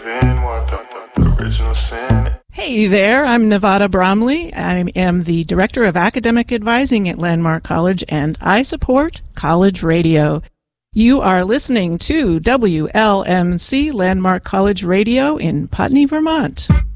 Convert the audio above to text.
Hey there, I'm Nevada Bromley. I am the Director of Academic Advising at Landmark College, and I support College Radio. You are listening to WLMC Landmark College Radio in Putney, Vermont.